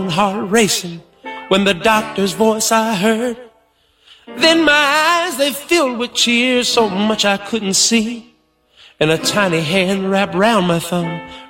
heart racing when the doctor's voice I heard. Then my eyes, they filled with tears, so much I couldn't see. And a tiny hand wrapped round my thumb,